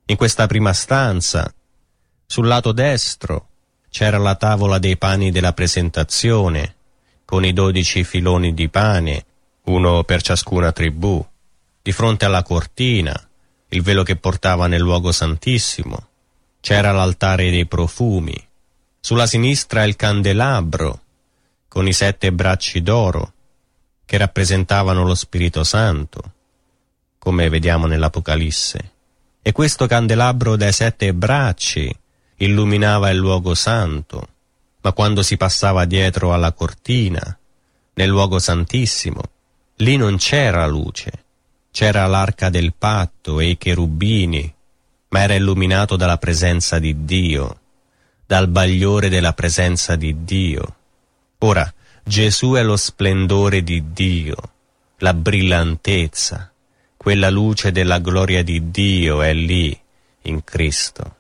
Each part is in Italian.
In questa prima stanza, sul lato destro, c'era la tavola dei pani della presentazione, con i 12 filoni di pane, uno per ciascuna tribù. Di fronte alla cortina, il velo che portava nel luogo santissimo, c'era l'altare dei profumi. Sulla sinistra il candelabro, con i 7 bracci d'oro, che rappresentavano lo Spirito Santo, come vediamo nell'Apocalisse. E questo candelabro dai 7 bracci illuminava il luogo santo, ma quando si passava dietro alla cortina, nel luogo santissimo, lì non c'era luce, c'era l'arca del patto e i cherubini, ma era illuminato dalla presenza di Dio, dal bagliore della presenza di Dio. Ora, Gesù è lo splendore di Dio, la brillantezza, quella luce della gloria di Dio è lì, in Cristo.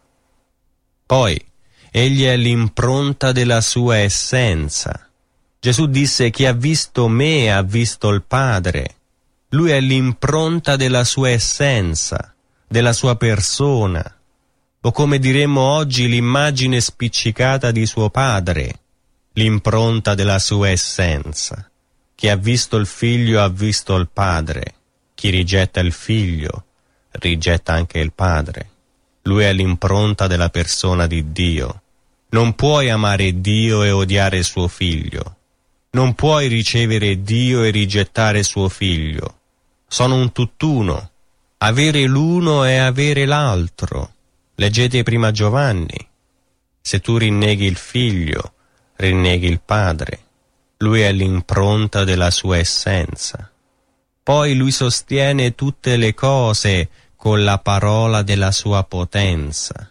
Poi, egli è l'impronta della sua essenza. Gesù disse: chi ha visto me ha visto il Padre. Lui è l'impronta della sua essenza, della sua persona, o come diremmo oggi l'immagine spiccicata di suo Padre, l'impronta della sua essenza. Chi ha visto il Figlio ha visto il Padre. Chi rigetta il Figlio rigetta anche il Padre. Lui è l'impronta della persona di Dio. Non puoi amare Dio e odiare suo Figlio. Non puoi ricevere Dio e rigettare suo Figlio. Sono un tutt'uno. Avere l'uno è avere l'altro. Leggete prima Giovanni. Se tu rinneghi il Figlio, rinneghi il Padre. Lui è l'impronta della sua essenza. Poi lui sostiene tutte le cose con la parola della sua potenza.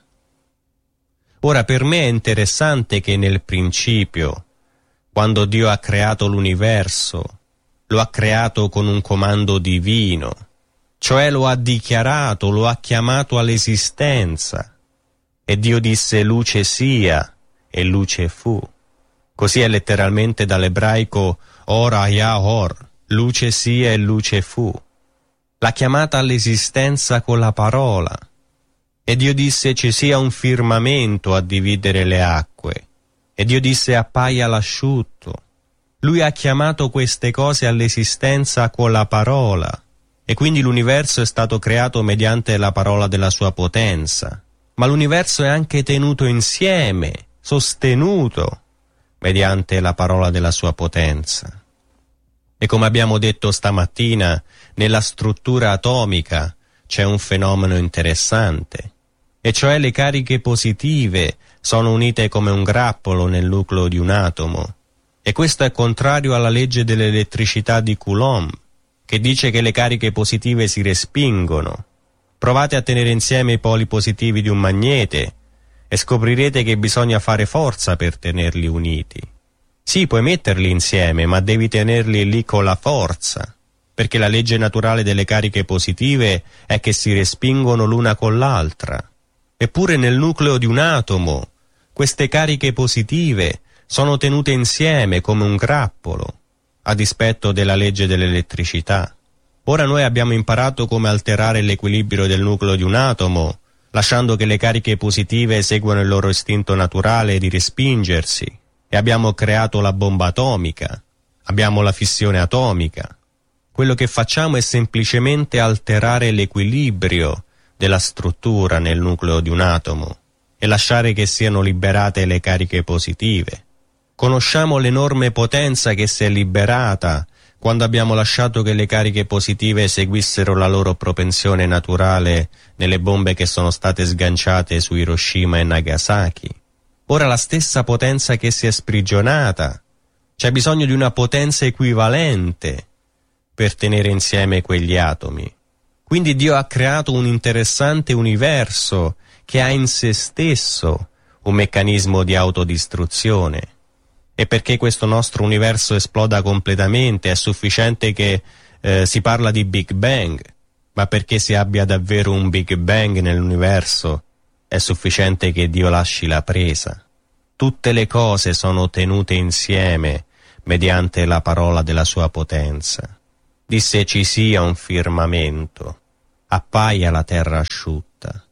Ora, per me è interessante che nel principio, quando Dio ha creato l'universo, lo ha creato con un comando divino, cioè lo ha dichiarato, lo ha chiamato all'esistenza. E Dio disse: luce sia, e luce fu. Così è letteralmente dall'ebraico or haya or, luce sia e luce fu. L'ha chiamata all'esistenza con la parola. E Dio disse: ci sia un firmamento a dividere le acque. E Dio disse: appaia l'asciutto. Lui ha chiamato queste cose all'esistenza con la parola. E quindi l'universo è stato creato mediante la parola della sua potenza. Ma l'universo è anche tenuto insieme, sostenuto, mediante la parola della sua potenza. E come abbiamo detto stamattina, nella struttura atomica c'è un fenomeno interessante, e cioè le cariche positive sono unite come un grappolo nel nucleo di un atomo. E questo è contrario alla legge dell'elettricità di Coulomb, che dice che le cariche positive si respingono. Provate a tenere insieme i poli positivi di un magnete e scoprirete che bisogna fare forza per tenerli uniti. Sì, puoi metterli insieme, ma devi tenerli lì con la forza, perché la legge naturale delle cariche positive è che si respingono l'una con l'altra. Eppure nel nucleo di un atomo queste cariche positive sono tenute insieme come un grappolo, a dispetto della legge dell'elettricità. Ora noi abbiamo imparato come alterare l'equilibrio del nucleo di un atomo, lasciando che le cariche positive seguano il loro istinto naturale di respingersi, e abbiamo creato la bomba atomica, abbiamo la fissione atomica. Quello che facciamo è semplicemente alterare l'equilibrio della struttura nel nucleo di un atomo e lasciare che siano liberate le cariche positive. Conosciamo l'enorme potenza che si è liberata quando abbiamo lasciato che le cariche positive seguissero la loro propensione naturale nelle bombe che sono state sganciate su Hiroshima e Nagasaki. Ora la stessa potenza che si è sprigionata, c'è bisogno di una potenza equivalente per tenere insieme quegli atomi. Quindi Dio ha creato un interessante universo che ha in se stesso un meccanismo di autodistruzione. E perché questo nostro universo esploda completamente è sufficiente che si parla di Big Bang, ma perché si abbia davvero un Big Bang nell'universo è sufficiente che Dio lasci la presa. Tutte le cose sono tenute insieme mediante la parola della sua potenza. Disse: ci sia un firmamento, appaia la terra asciutta.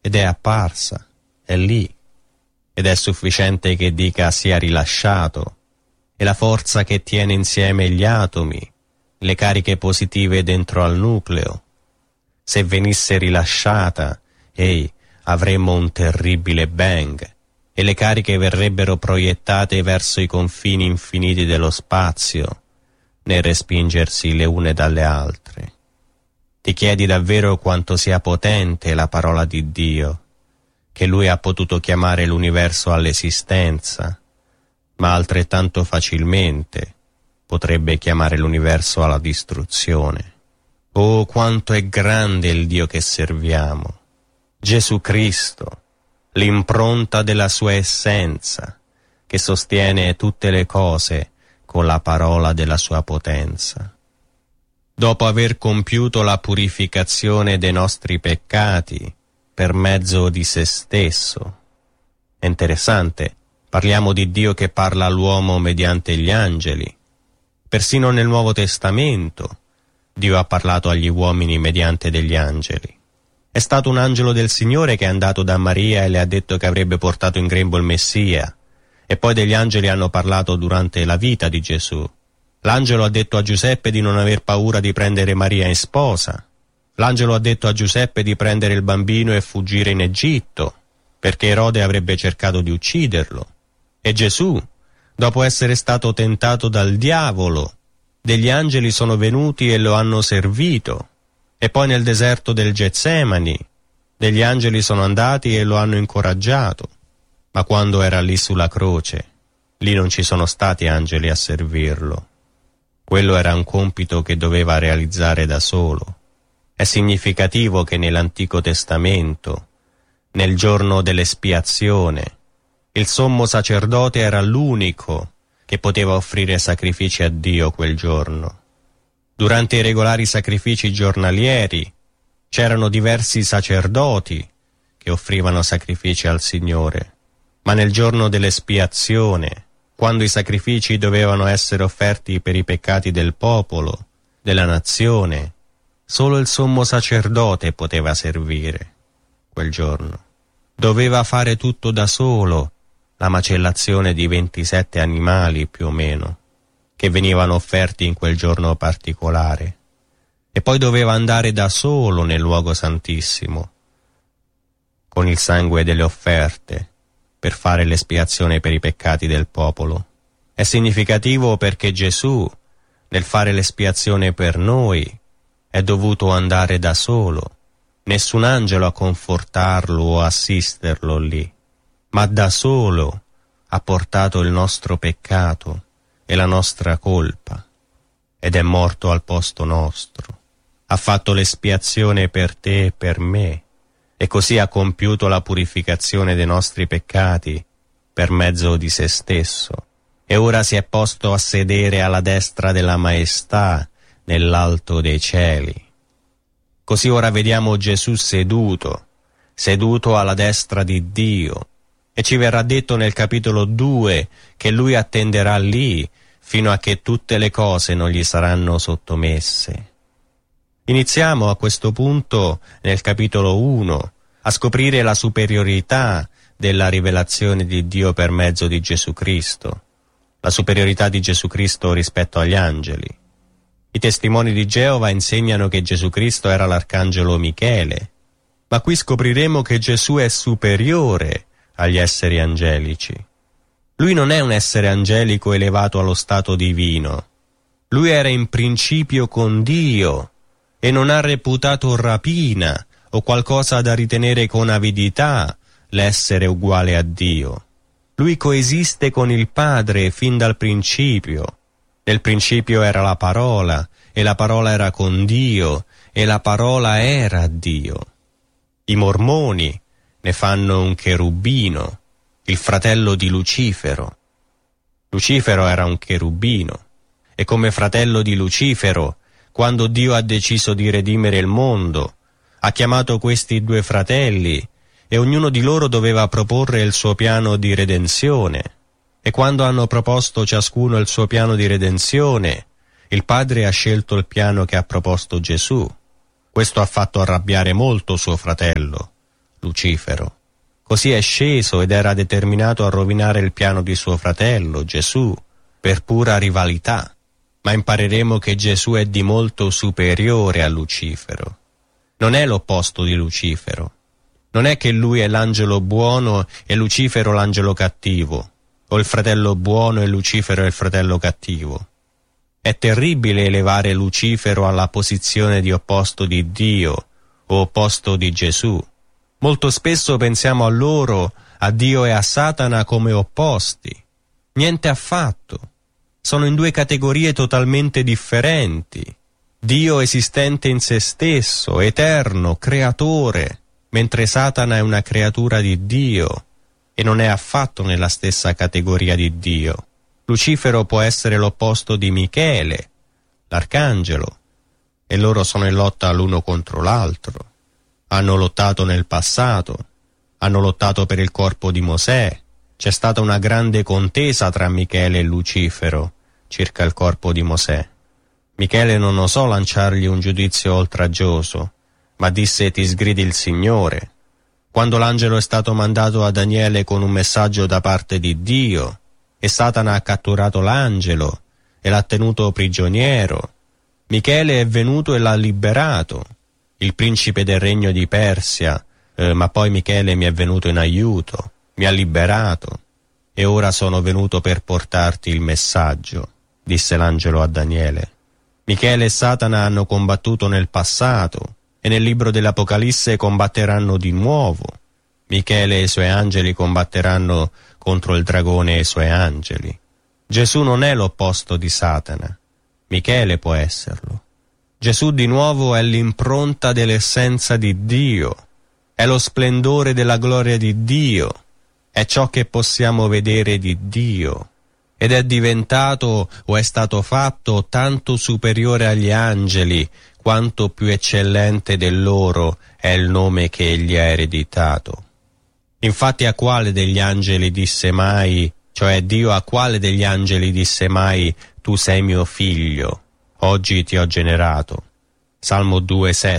ed è apparsa, è lì, ed è sufficiente che dica sia rilasciato, e la forza che tiene insieme gli atomi, le cariche positive dentro al nucleo. Se venisse rilasciata, avremmo un terribile bang, e le cariche verrebbero proiettate verso i confini infiniti dello spazio, nel respingersi le une dalle altre. Ti chiedi davvero quanto sia potente la parola di Dio, che Lui ha potuto chiamare l'universo all'esistenza, ma altrettanto facilmente potrebbe chiamare l'universo alla distruzione. Oh, quanto è grande il Dio che serviamo! Gesù Cristo, l'impronta della sua essenza, che sostiene tutte le cose con la parola della sua potenza. Dopo aver compiuto la purificazione dei nostri peccati per mezzo di se stesso. È interessante, parliamo di Dio che parla all'uomo mediante gli angeli. Persino nel Nuovo Testamento Dio ha parlato agli uomini mediante degli angeli. È stato un angelo del Signore che è andato da Maria e le ha detto che avrebbe portato in grembo il Messia, e poi degli angeli hanno parlato durante la vita di Gesù. L'angelo ha detto a Giuseppe di non aver paura di prendere Maria in sposa. L'angelo ha detto a Giuseppe di prendere il bambino e fuggire in Egitto, perché Erode avrebbe cercato di ucciderlo. E Gesù, dopo essere stato tentato dal diavolo, degli angeli sono venuti e lo hanno servito. E poi nel deserto del Getsemani, degli angeli sono andati e lo hanno incoraggiato. Ma quando era lì sulla croce, lì non ci sono stati angeli a servirlo. Quello era un compito che doveva realizzare da solo. È significativo che nell'Antico Testamento, nel giorno dell'espiazione, il sommo sacerdote era l'unico che poteva offrire sacrifici a Dio quel giorno. Durante i regolari sacrifici giornalieri c'erano diversi sacerdoti che offrivano sacrifici al Signore, ma nel giorno dell'espiazione, quando i sacrifici dovevano essere offerti per i peccati del popolo, della nazione, solo il sommo sacerdote poteva servire quel giorno. Doveva fare tutto da solo, la macellazione di 27 animali più o meno, che venivano offerti in quel giorno particolare, e poi doveva andare da solo nel luogo santissimo, con il sangue delle offerte, per fare l'espiazione per i peccati del popolo. È significativo perché Gesù, nel fare l'espiazione per noi, è dovuto andare da solo, nessun angelo a confortarlo o assisterlo lì, ma da solo ha portato il nostro peccato e la nostra colpa, ed è morto al posto nostro. Ha fatto l'espiazione per te e per me, e così ha compiuto la purificazione dei nostri peccati per mezzo di se stesso, e ora si è posto a sedere alla destra della maestà nell'alto dei cieli. Così ora vediamo Gesù seduto alla destra di Dio, e ci verrà detto nel capitolo 2 che Lui attenderà lì fino a che tutte le cose non gli saranno sottomesse. Iniziamo a questo punto, nel capitolo 1, a scoprire la superiorità della rivelazione di Dio per mezzo di Gesù Cristo, la superiorità di Gesù Cristo rispetto agli angeli. I testimoni di Geova insegnano che Gesù Cristo era l'arcangelo Michele, ma qui scopriremo che Gesù è superiore agli esseri angelici. Lui non è un essere angelico elevato allo stato divino. Lui era in principio con Dio e non ha reputato rapina o qualcosa da ritenere con avidità l'essere uguale a Dio. Lui coesiste con il Padre fin dal principio. Nel principio era la parola, e la parola era con Dio, e la parola era Dio. I mormoni ne fanno un cherubino, il fratello di Lucifero. Lucifero era un cherubino, e come fratello di Lucifero, quando Dio ha deciso di redimere il mondo, ha chiamato questi due fratelli, e ognuno di loro doveva proporre il suo piano di redenzione. E quando hanno proposto ciascuno il suo piano di redenzione, il Padre ha scelto il piano che ha proposto Gesù. Questo ha fatto arrabbiare molto suo fratello, Lucifero. Così è sceso ed era determinato a rovinare il piano di suo fratello, Gesù, per pura rivalità. Ma impareremo che Gesù è di molto superiore a Lucifero. Non è l'opposto di Lucifero. Non è che lui è l'angelo buono e Lucifero l'angelo cattivo, o il fratello buono e Lucifero è il fratello cattivo. È terribile elevare Lucifero alla posizione di opposto di Dio o opposto di Gesù. Molto spesso pensiamo a loro, a Dio e a Satana, come opposti. Niente affatto. Sono in due categorie totalmente differenti. Dio esistente in se stesso, eterno, creatore, mentre Satana è una creatura di Dio e non è affatto nella stessa categoria di Dio. Lucifero può essere l'opposto di Michele, l'arcangelo, e loro sono in lotta l'uno contro l'altro. Hanno lottato nel passato, hanno lottato per il corpo di Mosè. C'è stata una grande contesa tra Michele e Lucifero circa il corpo di Mosè. Michele non osò lanciargli un giudizio oltraggioso, ma disse: ti sgridi il Signore. Quando l'angelo è stato mandato a Daniele con un messaggio da parte di Dio, e Satana ha catturato l'angelo e l'ha tenuto prigioniero, Michele è venuto e l'ha liberato, il principe del regno di Persia, ma poi Michele mi è venuto in aiuto, mi ha liberato, e ora sono venuto per portarti il messaggio, disse l'angelo a Daniele. Michele e Satana hanno combattuto nel passato, e nel libro dell'Apocalisse combatteranno di nuovo. Michele e i suoi angeli combatteranno contro il dragone e i suoi angeli. Gesù non è l'opposto di Satana. Michele può esserlo. Gesù di nuovo è l'impronta dell'essenza di Dio, è lo splendore della gloria di Dio, è ciò che possiamo vedere di Dio, ed è diventato o è stato fatto tanto superiore agli angeli quanto più eccellente del loro è il nome che egli ha ereditato. Infatti a quale degli angeli disse mai, cioè Dio a quale degli angeli disse mai: tu sei mio figlio, oggi ti ho generato? Salmo 2,7.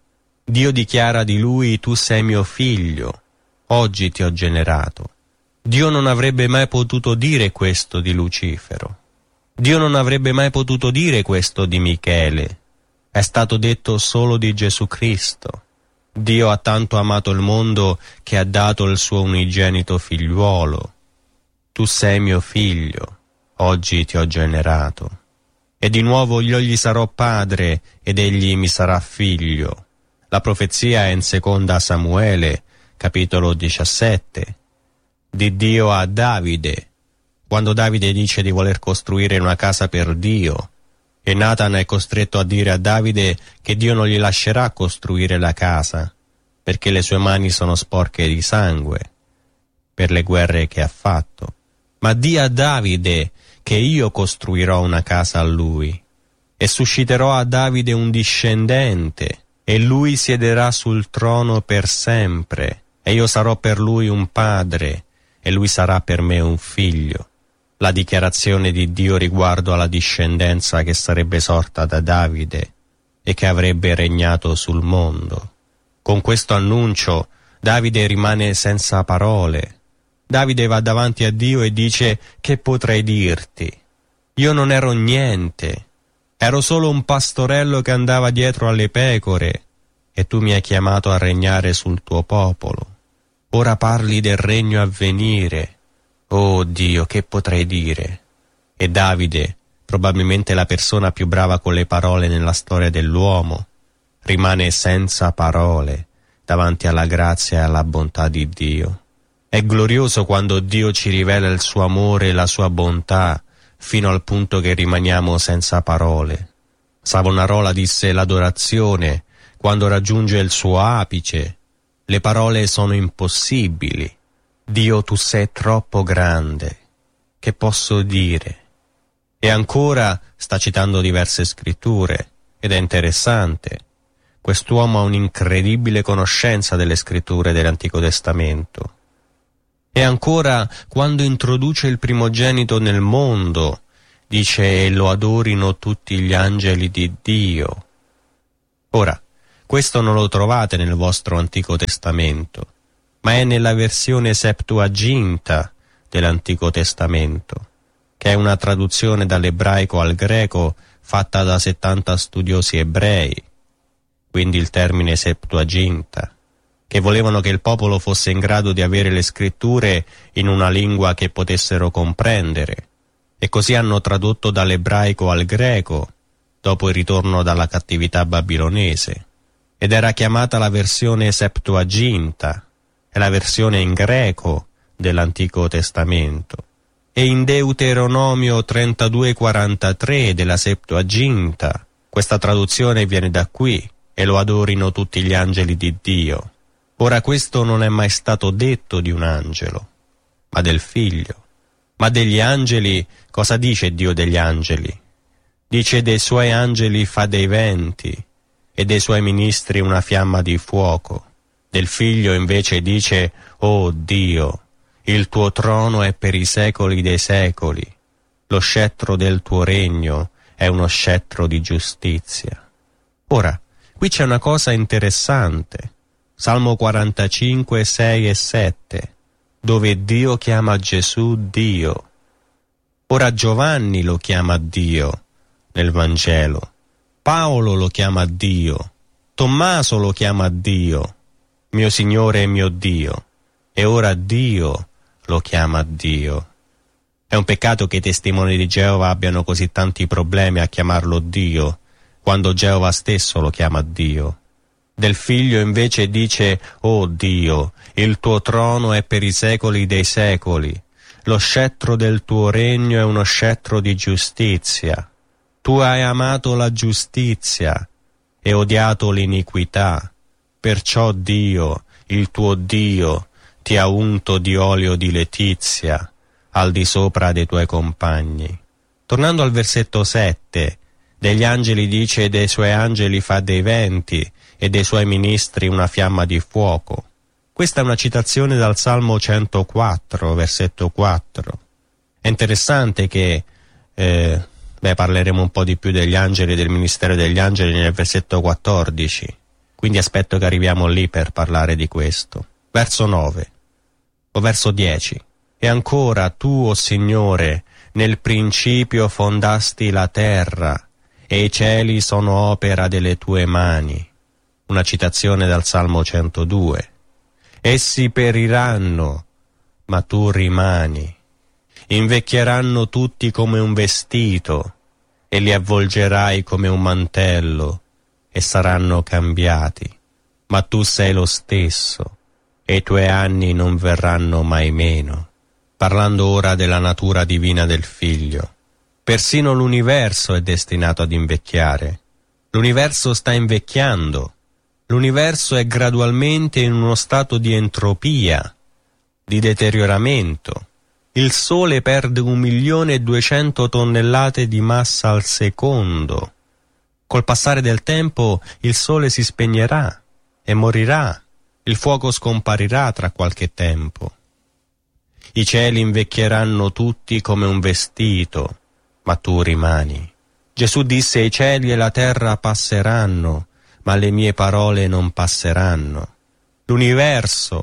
Dio dichiara di lui: tu sei mio figlio, oggi ti ho generato. Dio non avrebbe mai potuto dire questo di Lucifero. Dio non avrebbe mai potuto dire questo di Michele. È stato detto solo di Gesù Cristo. Dio ha tanto amato il mondo che ha dato il suo unigenito figliuolo. Tu sei mio figlio, oggi ti ho generato. E di nuovo io gli sarò padre ed egli mi sarà figlio. La profezia è in seconda Samuele, capitolo 17. Di Dio a Davide, quando Davide dice di voler costruire una casa per Dio, e Nathan è costretto a dire a Davide che Dio non gli lascerà costruire la casa, perché le sue mani sono sporche di sangue, per le guerre che ha fatto. Ma di a Davide che io costruirò una casa a lui, e susciterò a Davide un discendente, e lui siederà sul trono per sempre, e io sarò per lui un padre, e lui sarà per me un figlio. La dichiarazione di Dio riguardo alla discendenza che sarebbe sorta da Davide e che avrebbe regnato sul mondo. Con questo annuncio Davide rimane senza parole. Davide va davanti a Dio e dice: che potrei dirti? Io non ero niente, ero solo un pastorello che andava dietro alle pecore, e tu mi hai chiamato a regnare sul tuo popolo. Ora parli del regno a venire. Oh Dio, che potrei dire? E Davide, probabilmente la persona più brava con le parole nella storia dell'uomo, rimane senza parole davanti alla grazia e alla bontà di Dio. È glorioso quando Dio ci rivela il suo amore e la sua bontà, fino al punto che rimaniamo senza parole. Savonarola disse: l'adorazione, quando raggiunge il suo apice, le parole sono impossibili. Dio, tu sei troppo grande. Che posso dire? E ancora sta citando diverse scritture, ed è interessante. Quest'uomo ha un'incredibile conoscenza delle scritture dell'Antico Testamento. E ancora, quando introduce il primogenito nel mondo, dice: e lo adorino tutti gli angeli di Dio. Ora, Questo non lo trovate nel vostro Antico Testamento, ma è nella versione Septuaginta dell'Antico Testamento, che è una traduzione dall'ebraico al greco fatta da 70 studiosi ebrei, quindi il termine Septuaginta, che volevano che il popolo fosse in grado di avere le scritture in una lingua che potessero comprendere, e così hanno tradotto dall'ebraico al greco dopo il ritorno dalla cattività babilonese, ed era chiamata la versione Septuaginta, è la versione in greco dell'Antico Testamento. E in Deuteronomio 32:43 della Septuaginta, questa traduzione viene da qui: e lo adorino tutti gli angeli di Dio. Ora questo non è mai stato detto di un angelo, ma del Figlio. Ma degli angeli, cosa dice Dio degli angeli? Dice: dei suoi angeli fa dei venti, e dei suoi ministri una fiamma di fuoco. Del Figlio invece dice: oh Dio, il tuo trono è per i secoli dei secoli, lo scettro del tuo regno è uno scettro di giustizia. Ora, qui c'è una cosa interessante. Salmo 45, 6 e 7, dove Dio chiama Gesù Dio. Ora Giovanni lo chiama Dio nel Vangelo, Paolo lo chiama Dio, Tommaso lo chiama Dio, mio Signore e mio Dio, e ora Dio lo chiama Dio. È un peccato che i testimoni di Geova abbiano così tanti problemi a chiamarlo Dio, quando Geova stesso lo chiama Dio. Del Figlio invece dice: oh Dio, il tuo trono è per i secoli dei secoli, lo scettro del tuo regno è uno scettro di giustizia. Tu hai amato la giustizia e odiato l'iniquità, perciò Dio, il tuo Dio, ti ha unto di olio di letizia al di sopra dei tuoi compagni. Tornando al versetto 7, degli angeli dice: dei suoi angeli fa dei venti, e dei suoi ministri una fiamma di fuoco. Questa è una citazione dal Salmo 104, versetto 4. È interessante che, parleremo un po' di più degli angeli e del ministero degli angeli nel versetto 14, quindi aspetto che arriviamo lì per parlare di questo. Verso 9, o verso 10. E ancora tu, o Signore, nel principio fondasti la terra, e i cieli sono opera delle tue mani. Una citazione dal Salmo 102. Essi periranno, ma tu rimani. Invecchieranno tutti come un vestito, e li avvolgerai come un mantello, e saranno cambiati. Ma tu sei lo stesso, e i tuoi anni non verranno mai meno. Parlando ora della natura divina del Figlio. Persino l'universo è destinato ad invecchiare. L'universo sta invecchiando. L'universo è gradualmente in uno stato di entropia, di deterioramento. Il Sole perde 1.200.000 tonnellate di massa al secondo. Col passare del tempo il Sole si spegnerà e morirà. Il fuoco scomparirà tra qualche tempo. I cieli invecchieranno tutti come un vestito, ma tu rimani. Gesù disse: i cieli e la terra passeranno, ma le mie parole non passeranno. L'universo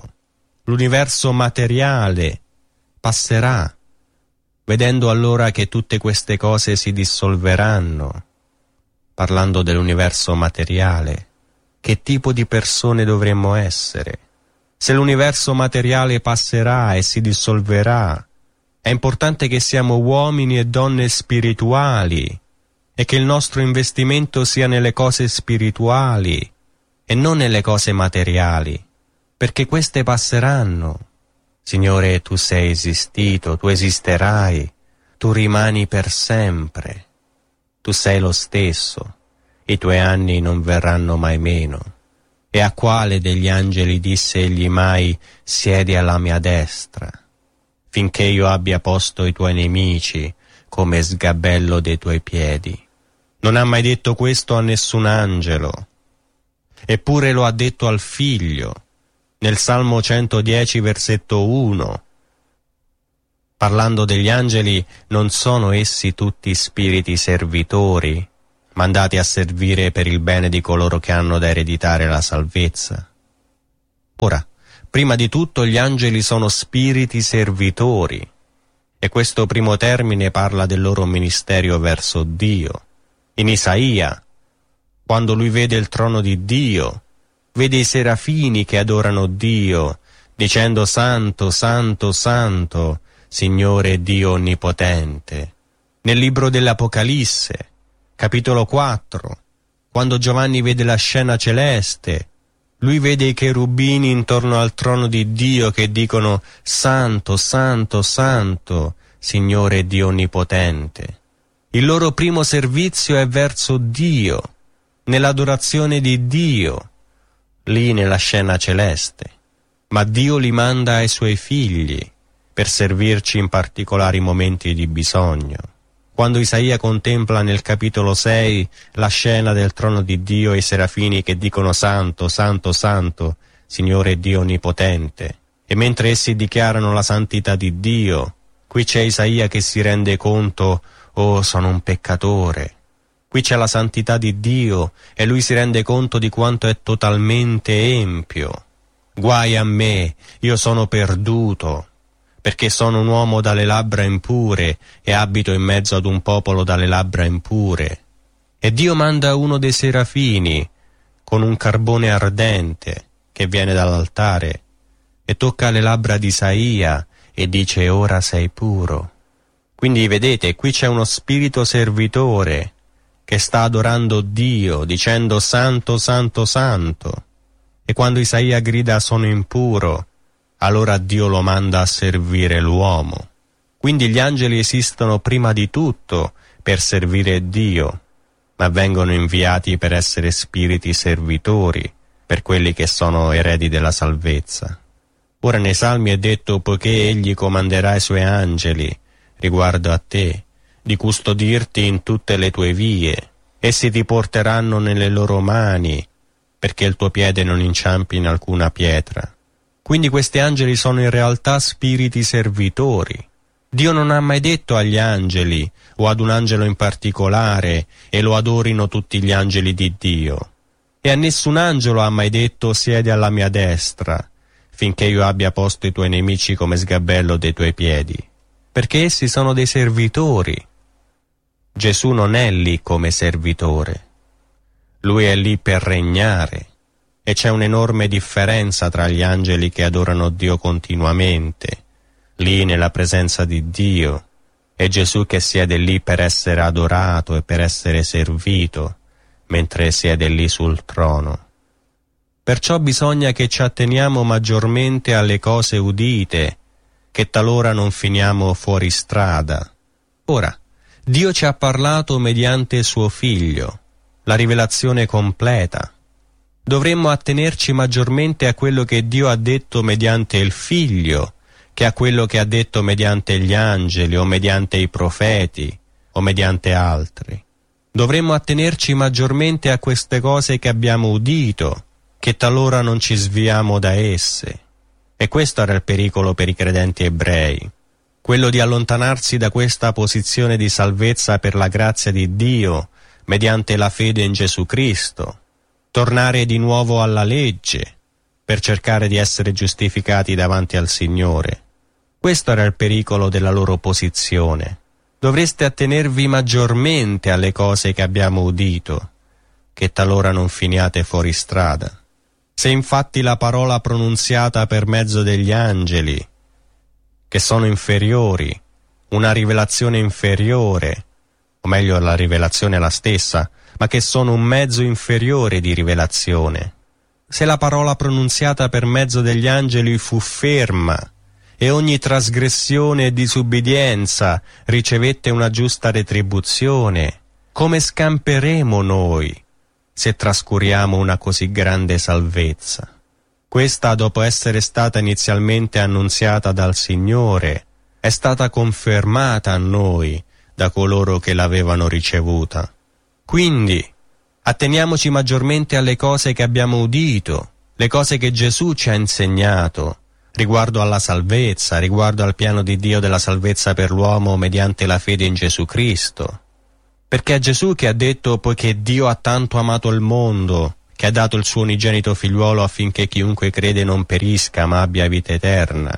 materiale passerà, vedendo allora che tutte queste cose si dissolveranno. Parlando dell'universo materiale, che tipo di persone dovremmo essere? Se l'universo materiale passerà e si dissolverà, è importante che siamo uomini e donne spirituali, e che il nostro investimento sia nelle cose spirituali e non nelle cose materiali, perché queste passeranno. Signore, tu sei esistito, tu esisterai, tu rimani per sempre, tu sei lo stesso, i tuoi anni non verranno mai meno. E a quale degli angeli disse egli mai: siedi alla mia destra, finché io abbia posto i tuoi nemici come sgabello dei tuoi piedi? Non ha mai detto questo a nessun angelo, eppure lo ha detto al Figlio, nel Salmo 110, versetto 1. Parlando degli angeli, non sono essi tutti spiriti servitori, mandati a servire per il bene di coloro che hanno da ereditare la salvezza. Ora, prima di tutto gli angeli sono spiriti servitori, e questo primo termine parla del loro ministero verso Dio. In Isaia, quando lui vede il trono di Dio, vede i serafini che adorano Dio, dicendo Santo, Santo, Santo, Signore Dio Onnipotente. Nel libro dell'Apocalisse, capitolo 4, quando Giovanni vede la scena celeste, lui vede i cherubini intorno al trono di Dio che dicono Santo, Santo, Santo, Signore Dio Onnipotente. Il loro primo servizio è verso Dio, nell'adorazione di Dio, lì nella scena celeste. Ma Dio li manda ai suoi figli per servirci in particolari momenti di bisogno. Quando Isaia contempla nel capitolo 6 la scena del trono di Dio e i serafini che dicono Santo, Santo, Santo, Signore Dio Onnipotente, e mentre essi dichiarano la santità di Dio, qui c'è Isaia che si rende conto, oh, sono un peccatore. Qui c'è la santità di Dio e lui si rende conto di quanto è totalmente empio. Guai a me, io sono perduto, perché sono un uomo dalle labbra impure e abito in mezzo ad un popolo dalle labbra impure. E Dio manda uno dei serafini con un carbone ardente che viene dall'altare e tocca le labbra di Isaia e dice ora sei puro. Quindi vedete, qui c'è uno spirito servitore che sta adorando Dio dicendo Santo, Santo, Santo. E quando Isaia grida sono impuro, allora Dio lo manda a servire l'uomo. Quindi gli angeli esistono prima di tutto per servire Dio, ma vengono inviati per essere spiriti servitori per quelli che sono eredi della salvezza. Ora nei Salmi è detto poiché egli comanderà i suoi angeli riguardo a te, di custodirti in tutte le tue vie, essi ti porteranno nelle loro mani, perché il tuo piede non inciampi in alcuna pietra. Quindi questi angeli sono in realtà spiriti servitori. Dio non ha mai detto agli angeli, o ad un angelo in particolare, e lo adorino tutti gli angeli di Dio. E a nessun angelo ha mai detto siedi alla mia destra, finché io abbia posto i tuoi nemici come sgabello dei tuoi piedi. Perché essi sono dei servitori. Gesù non è lì come servitore. Lui è lì per regnare, e c'è un'enorme differenza tra gli angeli che adorano Dio continuamente, lì nella presenza di Dio, e Gesù che siede lì per essere adorato e per essere servito, mentre siede lì sul trono. Perciò bisogna che ci atteniamo maggiormente alle cose udite, che talora non finiamo fuori strada. Ora, Dio ci ha parlato mediante suo Figlio, la rivelazione completa. Dovremmo attenerci maggiormente a quello che Dio ha detto mediante il Figlio, che a quello che ha detto mediante gli angeli o mediante i profeti o mediante altri. Dovremmo attenerci maggiormente a queste cose che abbiamo udito, che talora non ci sviamo da esse. E questo era il pericolo per i credenti ebrei, quello di allontanarsi da questa posizione di salvezza per la grazia di Dio, mediante la fede in Gesù Cristo, tornare di nuovo alla legge per cercare di essere giustificati davanti al Signore. Questo era il pericolo della loro posizione. Dovreste attenervi maggiormente alle cose che abbiamo udito, che talora non finiate fuori strada. Se infatti la parola pronunziata per mezzo degli angeli, che sono inferiori, una rivelazione inferiore, o meglio la rivelazione è la stessa, ma che sono un mezzo inferiore di rivelazione. Se la parola pronunziata per mezzo degli angeli fu ferma e ogni trasgressione e disubbidienza ricevette una giusta retribuzione, come scamperemo noi se trascuriamo una così grande salvezza? Questa, dopo essere stata inizialmente annunziata dal Signore, è stata confermata a noi da coloro che l'avevano ricevuta. Quindi, atteniamoci maggiormente alle cose che abbiamo udito, le cose che Gesù ci ha insegnato, riguardo alla salvezza, riguardo al piano di Dio della salvezza per l'uomo mediante la fede in Gesù Cristo. Perché è Gesù che ha detto: poiché Dio ha tanto amato il mondo, che ha dato il suo unigenito figliuolo affinché chiunque crede non perisca ma abbia vita eterna.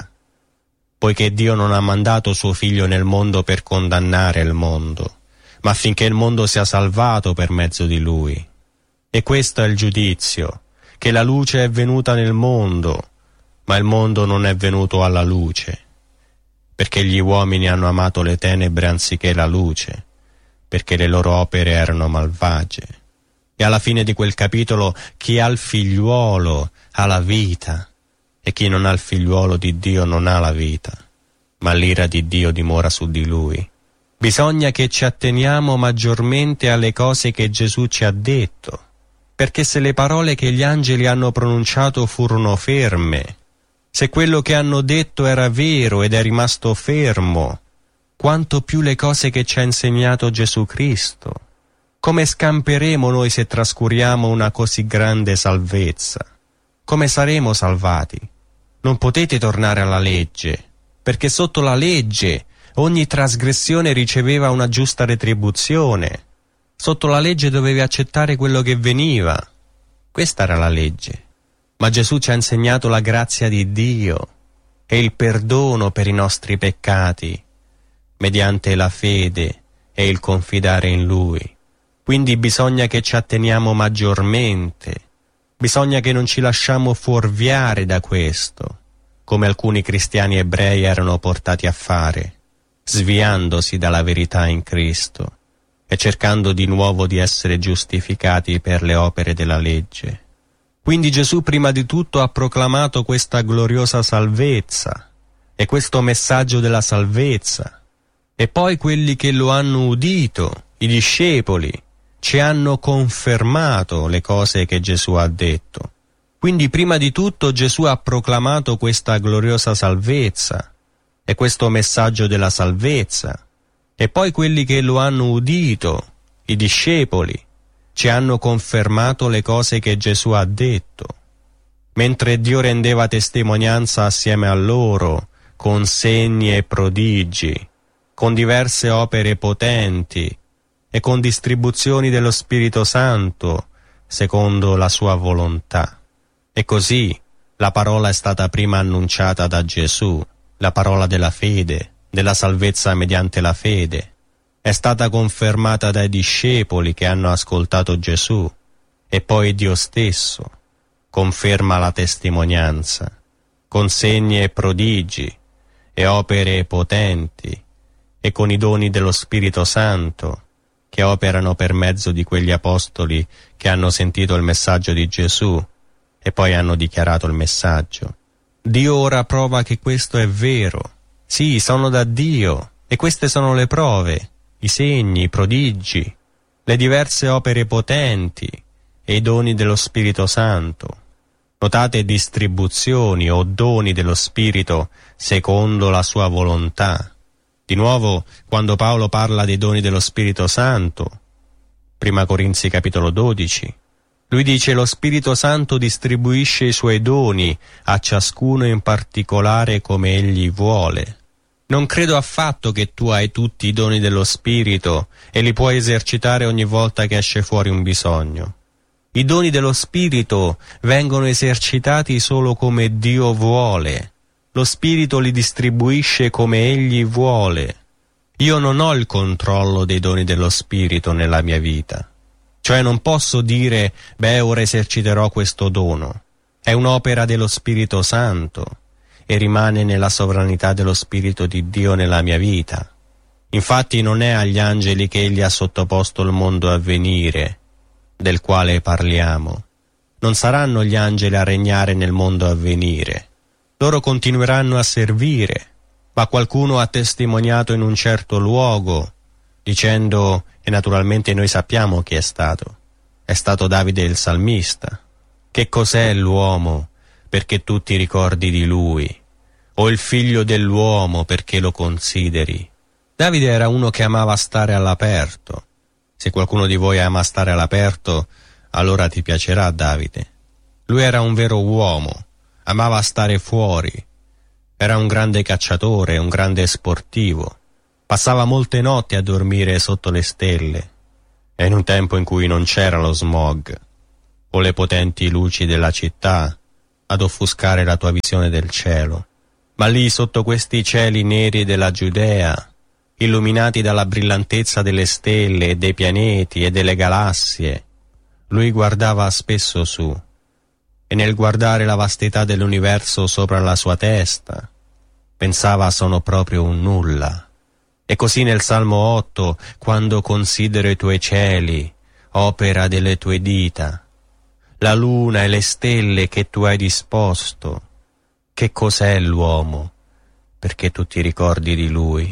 Poiché Dio non ha mandato suo figlio nel mondo per condannare il mondo, ma affinché il mondo sia salvato per mezzo di lui. E questo è il giudizio, che la luce è venuta nel mondo, ma il mondo non è venuto alla luce, perché gli uomini hanno amato le tenebre anziché la luce, perché le loro opere erano malvagie. E alla fine di quel capitolo: chi ha il figliuolo ha la vita, e chi non ha il figliuolo di Dio non ha la vita, ma l'ira di Dio dimora su di lui. Bisogna che ci atteniamo maggiormente alle cose che Gesù ci ha detto, perché se le parole che gli angeli hanno pronunciato furono ferme, se quello che hanno detto era vero ed è rimasto fermo, quanto più le cose che ci ha insegnato Gesù Cristo. Come scamperemo noi se trascuriamo una così grande salvezza? Come saremo salvati? Non potete tornare alla legge, perché sotto la legge ogni trasgressione riceveva una giusta retribuzione. Sotto la legge dovevi accettare quello che veniva. Questa era la legge. Ma Gesù ci ha insegnato la grazia di Dio e il perdono per i nostri peccati, mediante la fede e il confidare in Lui. Quindi bisogna che ci atteniamo maggiormente, bisogna che non ci lasciamo fuorviare da questo, come alcuni cristiani ebrei erano portati a fare, sviandosi dalla verità in Cristo e cercando di nuovo di essere giustificati per le opere della legge. Quindi Gesù prima di tutto ha proclamato questa gloriosa salvezza e questo messaggio della salvezza, e poi quelli che lo hanno udito, i discepoli, ci hanno confermato le cose che Gesù ha detto. Quindi prima di tutto Gesù ha proclamato questa gloriosa salvezza e questo messaggio della salvezza, e poi quelli che lo hanno udito, i discepoli, ci hanno confermato le cose che Gesù ha detto. Mentre Dio rendeva testimonianza assieme a loro, con segni e prodigi, con diverse opere potenti e con distribuzioni dello Spirito Santo, secondo la sua volontà. E così la parola è stata prima annunciata da Gesù, la parola della fede, della salvezza mediante la fede. È stata confermata dai discepoli che hanno ascoltato Gesù, e poi Dio stesso conferma la testimonianza, con segni e prodigi e opere potenti, e con i doni dello Spirito Santo, che operano per mezzo di quegli apostoli che hanno sentito il messaggio di Gesù e poi hanno dichiarato il messaggio. Dio ora prova che questo è vero. Sì, sono da Dio, e queste sono le prove, i segni, i prodigi, le diverse opere potenti e i doni dello Spirito Santo. Notate distribuzioni o doni dello Spirito secondo la sua volontà. Di nuovo, quando Paolo parla dei doni dello Spirito Santo, 1 Corinzi capitolo 12, lui dice: lo Spirito Santo distribuisce i suoi doni a ciascuno in particolare come egli vuole. Non credo affatto che tu hai tutti i doni dello Spirito e li puoi esercitare ogni volta che esce fuori un bisogno. I doni dello Spirito vengono esercitati solo come Dio vuole. Lo Spirito li distribuisce come Egli vuole. Io non ho il controllo dei doni dello Spirito nella mia vita. Cioè non posso dire: ora eserciterò questo dono. È un'opera dello Spirito Santo e rimane nella sovranità dello Spirito di Dio nella mia vita. Infatti non è agli angeli che Egli ha sottoposto il mondo a venire, del quale parliamo. Non saranno gli angeli a regnare nel mondo a venire. Loro continueranno a servire, ma qualcuno ha testimoniato in un certo luogo, dicendo, e naturalmente noi sappiamo chi è stato Davide il salmista. Che cos'è l'uomo perché tu ti ricordi di lui, o il figlio dell'uomo perché lo consideri? Davide era uno che amava stare all'aperto. Se qualcuno di voi ama stare all'aperto, allora ti piacerà Davide. Lui era un vero uomo. Amava stare fuori, era un grande cacciatore, un grande sportivo, passava molte notti a dormire sotto le stelle, E in un tempo in cui non c'era lo smog o le potenti luci della città ad offuscare la tua visione del cielo, ma lì sotto questi cieli neri della Giudea, illuminati dalla brillantezza delle stelle e dei pianeti e delle galassie, lui guardava spesso su, e nel guardare la vastità dell'universo sopra la sua testa, pensava sono proprio un nulla. E così nel Salmo 8, quando considero i tuoi cieli, opera delle tue dita, la luna e le stelle che tu hai disposto, che cos'è l'uomo, perché tu ti ricordi di lui?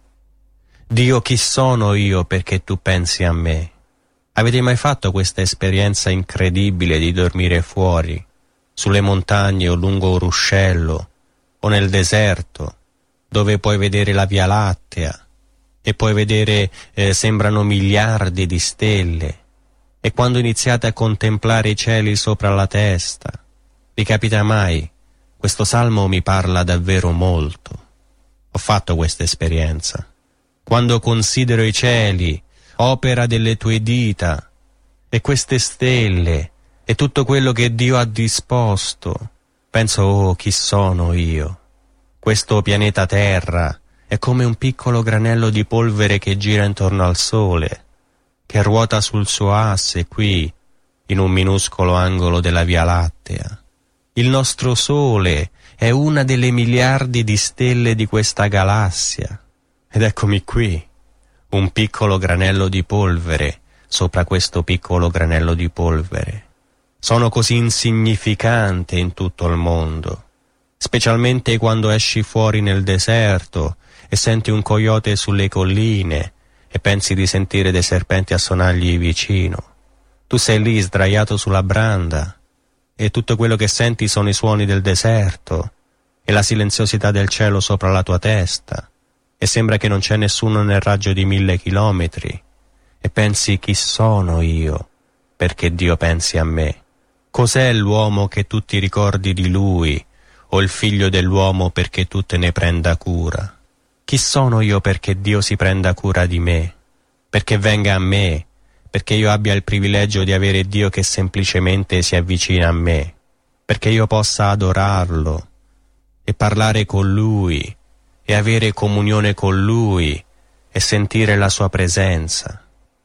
Dio, chi sono io perché tu pensi a me? Avete mai fatto questa esperienza incredibile di dormire fuori, sulle montagne o lungo un ruscello, o nel deserto, dove puoi vedere la Via Lattea, e puoi vedere, sembrano miliardi di stelle, e quando iniziate a contemplare i cieli sopra la testa, vi capita mai? Questo salmo mi parla davvero molto. Ho fatto questa esperienza. Quando considero i cieli, opera delle tue dita, e queste stelle, e tutto quello che Dio ha disposto, penso, oh, chi sono io? Questo pianeta Terra è come un piccolo granello di polvere che gira intorno al Sole, che ruota sul suo asse qui, in un minuscolo angolo della Via Lattea. Il nostro Sole è una delle miliardi di stelle di questa galassia. Ed eccomi qui, un piccolo granello di polvere sopra questo piccolo granello di polvere. Sono così insignificante in tutto il mondo, specialmente quando esci fuori nel deserto e senti un coyote sulle colline e pensi di sentire dei serpenti a sonagli vicino. Tu sei lì sdraiato sulla branda e tutto quello che senti sono i suoni del deserto e la silenziosità del cielo sopra la tua testa, e sembra che non c'è nessuno nel raggio di 1000 chilometri, e pensi chi sono io perché Dio pensi a me? Cos'è l'uomo che tu ti ricordi di lui, o il figlio dell'uomo perché tu te ne prenda cura? Chi sono io perché Dio si prenda cura di me? Perché venga a me? Perché io abbia il privilegio di avere Dio che semplicemente si avvicina a me? Perché io possa adorarlo e parlare con Lui e avere comunione con Lui e sentire la Sua presenza?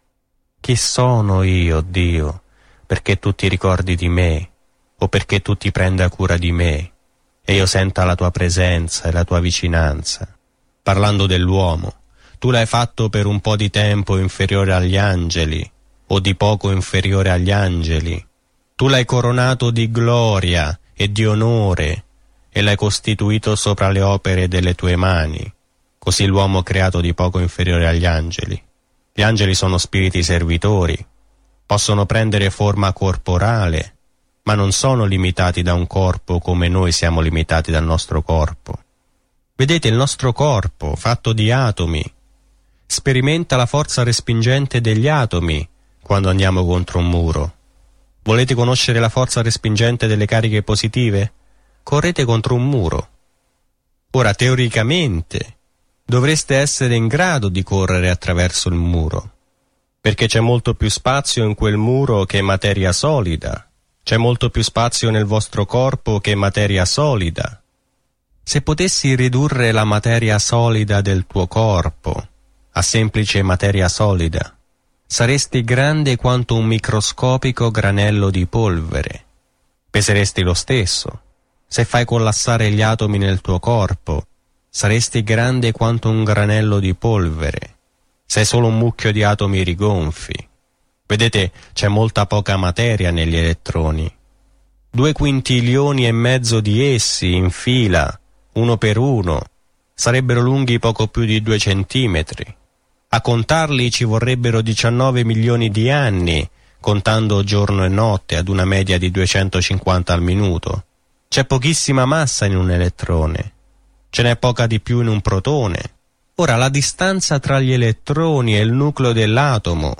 Chi sono io, Dio, perché tu ti ricordi di me, o perché tu ti prenda cura di me e io senta la tua presenza e la tua vicinanza? Parlando dell'uomo, tu l'hai fatto per un po' di tempo inferiore agli angeli, o di poco inferiore agli angeli. Tu l'hai coronato di gloria e di onore e l'hai costituito sopra le opere delle tue mani. Così l'uomo creato di poco inferiore agli angeli. Gli angeli sono spiriti servitori, possono prendere forma corporale, ma non sono limitati da un corpo come noi siamo limitati dal nostro corpo. Vedete, il nostro corpo, fatto di atomi, sperimenta la forza respingente degli atomi quando andiamo contro un muro. Volete conoscere la forza respingente delle cariche positive? Correte contro un muro. Ora, teoricamente, dovreste essere in grado di correre attraverso il muro, perché c'è molto più spazio in quel muro che materia solida. C'è molto più spazio nel vostro corpo che materia solida. Se potessi ridurre la materia solida del tuo corpo a semplice materia solida, saresti grande quanto un microscopico granello di polvere. Peseresti lo stesso. Se fai collassare gli atomi nel tuo corpo, saresti grande quanto un granello di polvere. Sei solo un mucchio di atomi rigonfi. Vedete, c'è molta poca materia negli elettroni. 2 quintilioni e mezzo di essi in fila, uno per uno, sarebbero lunghi poco più di 2 centimetri. A contarli ci vorrebbero 19 milioni di anni, contando giorno e notte ad una media di 250 al minuto. C'è pochissima massa in un elettrone. Ce n'è poca di più in un protone. Ora, la distanza tra gli elettroni e il nucleo dell'atomo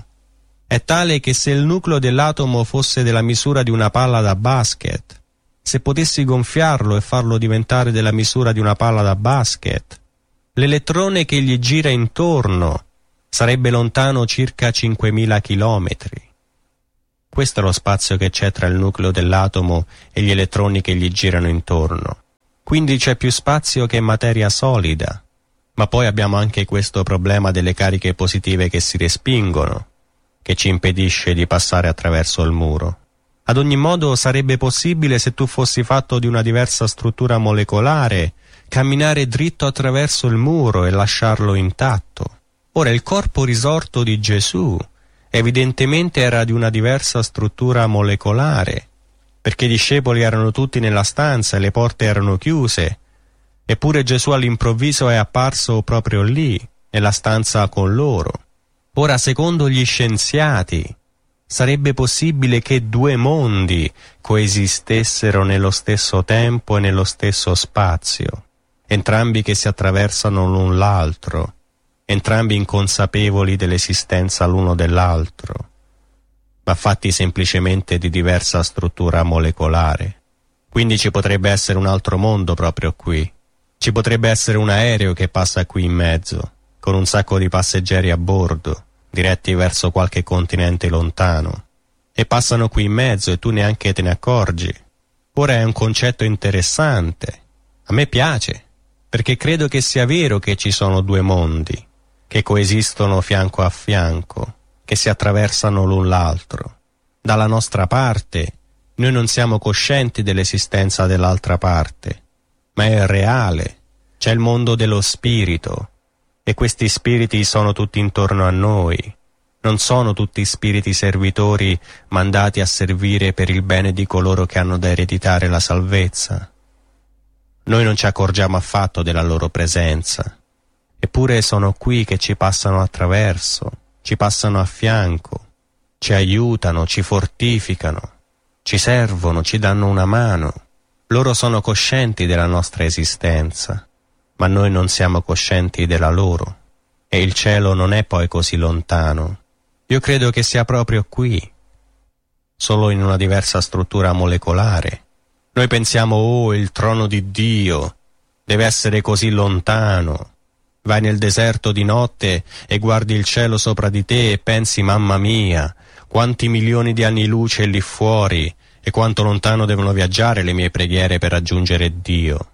è tale che se il nucleo dell'atomo fosse della misura di una palla da basket, se potessi gonfiarlo e farlo diventare della misura di una palla da basket, l'elettrone che gli gira intorno Sarebbe lontano circa 5.000 chilometri. Questo è lo spazio che c'è tra il nucleo dell'atomo e gli elettroni che gli girano intorno. Quindi c'è più spazio che materia solida. Ma poi abbiamo anche questo problema delle cariche positive che si respingono, che ci impedisce di passare attraverso il muro. Ad ogni modo sarebbe possibile, se tu fossi fatto di una diversa struttura molecolare, camminare dritto attraverso il muro e lasciarlo intatto. Ora, il corpo risorto di Gesù evidentemente era di una diversa struttura molecolare, perché i discepoli erano tutti nella stanza e le porte erano chiuse, eppure Gesù all'improvviso è apparso proprio lì, nella stanza con loro. Ora, secondo gli scienziati, sarebbe possibile che due mondi coesistessero nello stesso tempo e nello stesso spazio, entrambi che si attraversano l'un l'altro, entrambi inconsapevoli dell'esistenza l'uno dell'altro, ma fatti semplicemente di diversa struttura molecolare. Quindi ci potrebbe essere un altro mondo proprio qui. Ci potrebbe essere un aereo che passa qui in mezzo, con un sacco di passeggeri a bordo, diretti verso qualche continente lontano, e passano qui in mezzo e tu neanche te ne accorgi. Ora è un concetto interessante. A me piace, perché credo che sia vero che ci sono due mondi, che coesistono fianco a fianco, che si attraversano l'un l'altro. Dalla nostra parte, noi non siamo coscienti dell'esistenza dell'altra parte, ma è reale. C'è il mondo dello spirito, e questi spiriti sono tutti intorno a noi. Non sono tutti spiriti servitori mandati a servire per il bene di coloro che hanno da ereditare la salvezza. Noi non ci accorgiamo affatto della loro presenza, eppure sono qui che ci passano attraverso, ci passano a fianco, ci aiutano, ci fortificano, ci servono, ci danno una mano. Loro sono coscienti della nostra esistenza, ma noi non siamo coscienti della loro, e il cielo non è poi così lontano. Io credo che sia proprio qui, solo in una diversa struttura molecolare. Noi pensiamo, oh, il trono di Dio deve essere così lontano. Vai nel deserto di notte e guardi il cielo sopra di te e pensi, mamma mia, quanti milioni di anni luce lì fuori e quanto lontano devono viaggiare le mie preghiere per raggiungere Dio.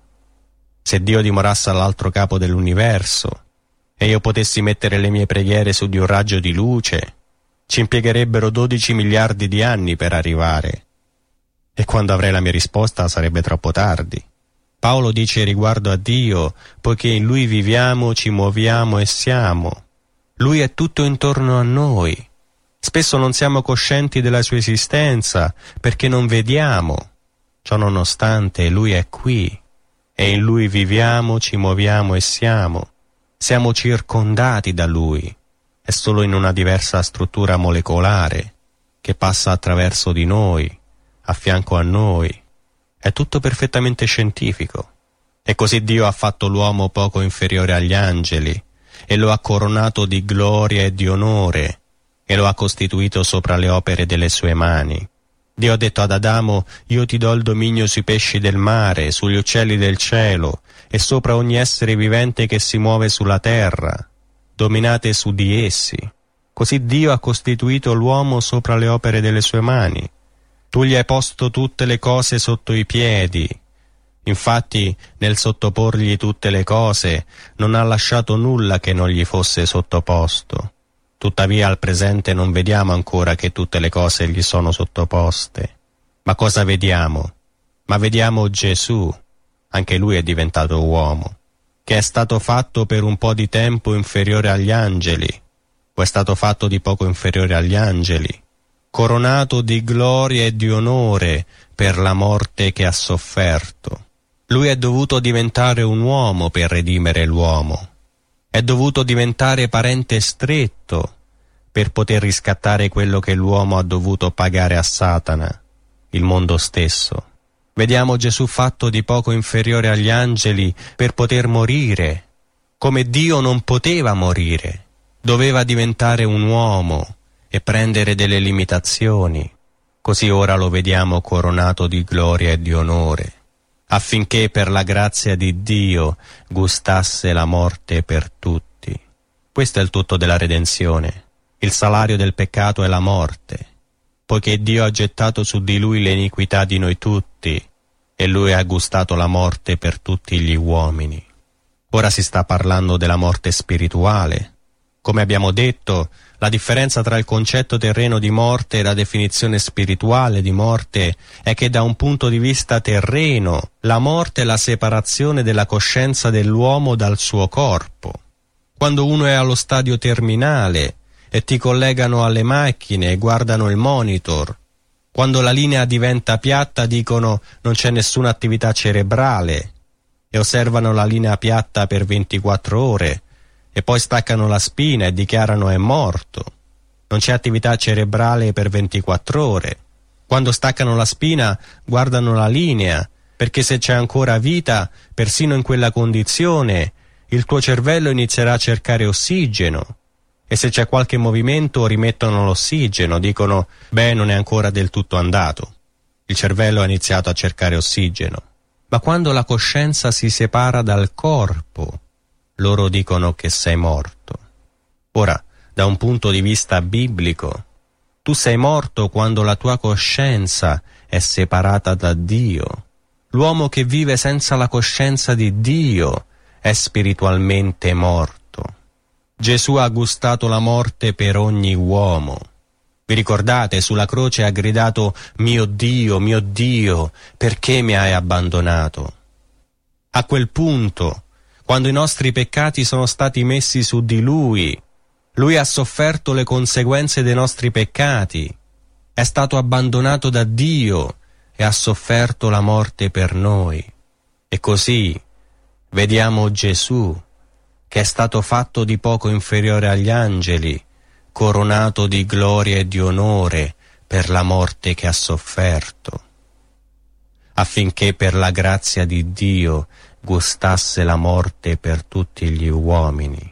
Se Dio dimorasse all'altro capo dell'universo e io potessi mettere le mie preghiere su di un raggio di luce, ci impiegherebbero 12 miliardi di anni per arrivare. E quando avrei la mia risposta sarebbe troppo tardi. Paolo dice riguardo a Dio, poiché in Lui viviamo, ci muoviamo e siamo. Lui è tutto intorno a noi. Spesso non siamo coscienti della sua esistenza perché non vediamo. Ciò nonostante, Lui è qui e in Lui viviamo, ci muoviamo e siamo. Siamo circondati da Lui. È solo in una diversa struttura molecolare che passa attraverso di noi, a fianco a noi. È tutto perfettamente scientifico. E così Dio ha fatto l'uomo poco inferiore agli angeli e lo ha coronato di gloria e di onore e lo ha costituito sopra le opere delle sue mani. Dio ha detto ad Adamo, io ti do il dominio sui pesci del mare, sugli uccelli del cielo e sopra ogni essere vivente che si muove sulla terra. Dominate su di essi. Così Dio ha costituito l'uomo sopra le opere delle sue mani. Tu gli hai posto tutte le cose sotto i piedi. Infatti, nel sottoporgli tutte le cose, non ha lasciato nulla che non gli fosse sottoposto. Tuttavia al presente non vediamo ancora che tutte le cose gli sono sottoposte. Ma cosa vediamo? Ma vediamo Gesù, anche lui è diventato uomo, che è stato fatto per un po' di tempo inferiore agli angeli, o è stato fatto di poco inferiore agli angeli, coronato di gloria e di onore per la morte che ha sofferto. Lui è dovuto diventare un uomo per redimere l'uomo. È dovuto diventare parente stretto per poter riscattare quello che l'uomo ha dovuto pagare a Satana, il mondo stesso. Vediamo Gesù fatto di poco inferiore agli angeli per poter morire, come Dio non poteva morire. Doveva diventare un uomo e prendere delle limitazioni. Così ora lo vediamo coronato di gloria e di onore, affinché per la grazia di Dio gustasse la morte per tutti. Questo è il tutto della redenzione. Il salario del peccato è la morte, poiché Dio ha gettato su di Lui l'iniquità di noi tutti, e Lui ha gustato la morte per tutti gli uomini. Ora si sta parlando della morte spirituale. Come abbiamo detto, la differenza tra il concetto terreno di morte e la definizione spirituale di morte è che da un punto di vista terreno, la morte è la separazione della coscienza dell'uomo dal suo corpo. Quando uno è allo stadio terminale e ti collegano alle macchine e guardano il monitor, quando la linea diventa piatta dicono non c'è nessuna attività cerebrale e osservano la linea piatta per 24 ore e poi staccano la spina e dichiarano è morto. Non c'è attività cerebrale per 24 ore. Quando staccano la spina guardano la linea, perché se c'è ancora vita, persino in quella condizione, il tuo cervello inizierà a cercare ossigeno. E se c'è qualche movimento rimettono l'ossigeno, dicono beh, non è ancora del tutto andato. Il cervello ha iniziato a cercare ossigeno. Ma quando la coscienza si separa dal corpo, loro dicono che sei morto. Ora, da un punto di vista biblico, tu sei morto quando la tua coscienza è separata da Dio. L'uomo che vive senza la coscienza di Dio è spiritualmente morto. Gesù ha gustato la morte per ogni uomo. Vi ricordate? Sulla croce ha gridato mio Dio, perché mi hai abbandonato? A quel punto, quando i nostri peccati sono stati messi su di Lui ha sofferto le conseguenze dei nostri peccati, è stato abbandonato da Dio e ha sofferto la morte per noi. E così vediamo Gesù, che è stato fatto di poco inferiore agli angeli, coronato di gloria e di onore per la morte che ha sofferto, affinché per la grazia di Dio gustasse la morte per tutti gli uomini.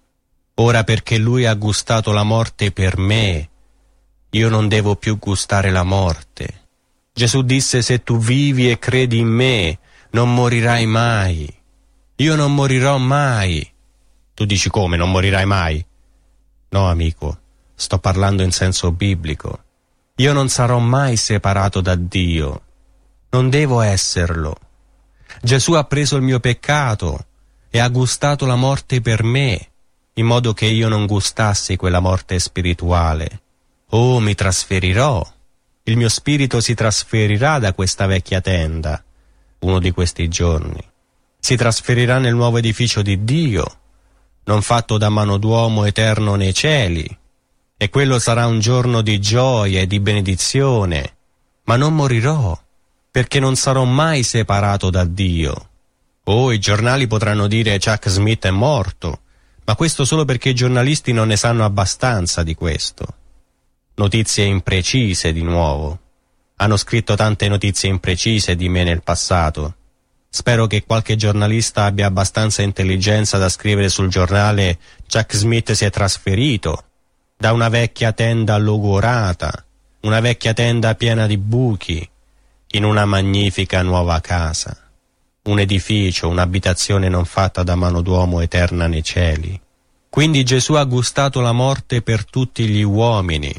Ora perché Lui ha gustato la morte per me, io non devo più gustare la morte. Gesù disse: se tu vivi e credi in me, non morirai mai. Io non morirò mai. Tu dici come, non morirai mai? No, amico, sto parlando in senso biblico. Io non sarò mai separato da Dio. Non devo esserlo. Gesù ha preso il mio peccato e ha gustato la morte per me, in modo che io non gustassi quella morte spirituale. Oh, mi trasferirò. Il mio spirito si trasferirà da questa vecchia tenda, uno di questi giorni. Si trasferirà nel nuovo edificio di Dio, non fatto da mano d'uomo, eterno nei cieli. E quello sarà un giorno di gioia e di benedizione. Ma non morirò, perché non sarò mai separato da Dio. Oh, i giornali potranno dire Chuck Smith è morto, ma questo solo perché i giornalisti non ne sanno abbastanza di questo. Notizie imprecise di nuovo. Hanno scritto tante notizie imprecise di me nel passato. Spero che qualche giornalista abbia abbastanza intelligenza da scrivere sul giornale Chuck Smith si è trasferito da una vecchia tenda logorata, una vecchia tenda piena di buchi, in una magnifica nuova casa, un edificio, un'abitazione non fatta da mano d'uomo, eterna nei cieli. Quindi Gesù ha gustato la morte per tutti gli uomini,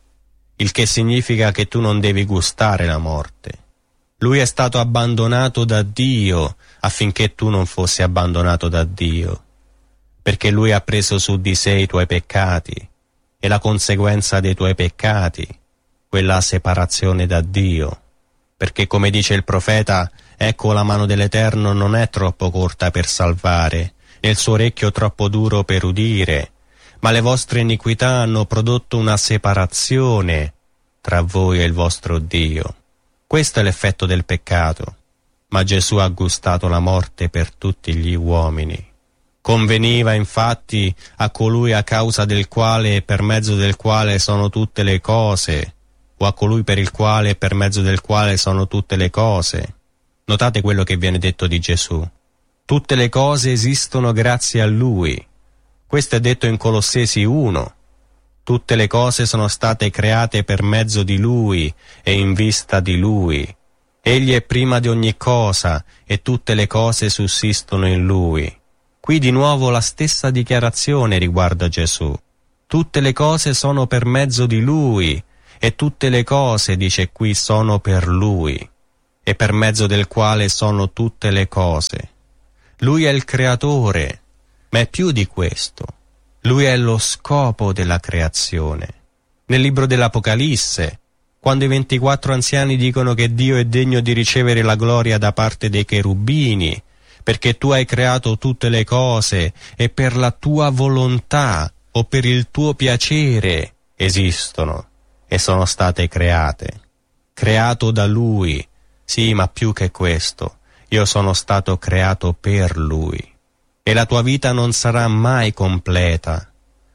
il che significa che tu non devi gustare la morte. Lui è stato abbandonato da Dio affinché tu non fossi abbandonato da Dio, perché Lui ha preso su di sé i tuoi peccati e la conseguenza dei tuoi peccati, quella separazione da Dio. Perché come dice il profeta, ecco la mano dell'Eterno non è troppo corta per salvare, né il suo orecchio troppo duro per udire, ma le vostre iniquità hanno prodotto una separazione tra voi e il vostro Dio. Questo è l'effetto del peccato, ma Gesù ha gustato la morte per tutti gli uomini. Conveniva infatti a colui a causa del quale e per mezzo del quale sono tutte le cose, o a colui per il quale e per mezzo del quale sono tutte le cose. Notate quello che viene detto di Gesù. Tutte le cose esistono grazie a Lui. Questo è detto in Colossesi 1. Tutte le cose sono state create per mezzo di Lui e in vista di Lui. Egli è prima di ogni cosa e tutte le cose sussistono in Lui. Qui di nuovo la stessa dichiarazione riguarda Gesù. Tutte le cose sono per mezzo di Lui, e tutte le cose, dice qui, sono per Lui, e per mezzo del quale sono tutte le cose. Lui è il creatore, ma è più di questo. Lui è lo scopo della creazione. Nel libro dell'Apocalisse, quando i 24 anziani dicono che Dio è degno di ricevere la gloria da parte dei cherubini, perché tu hai creato tutte le cose e per la tua volontà o per il tuo piacere esistono e sono state create. Creato da Lui, sì, ma più che questo, io sono stato creato per Lui. E la tua vita non sarà mai completa,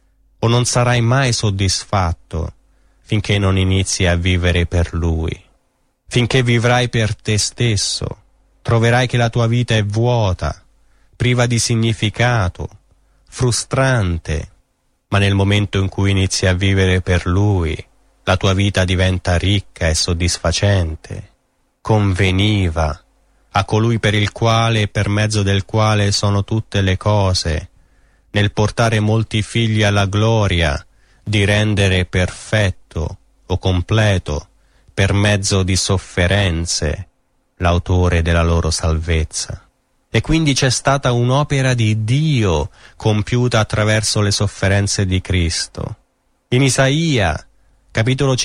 o non sarai mai soddisfatto, finché non inizi a vivere per Lui. Finché vivrai per te stesso, troverai che la tua vita è vuota, priva di significato, frustrante, ma nel momento in cui inizi a vivere per Lui, la tua vita diventa ricca e soddisfacente, conveniva a colui per il quale e per mezzo del quale sono tutte le cose, nel portare molti figli alla gloria, di rendere perfetto o completo, per mezzo di sofferenze, l'autore della loro salvezza. E quindi c'è stata un'opera di Dio compiuta attraverso le sofferenze di Cristo. In Isaia, capitolo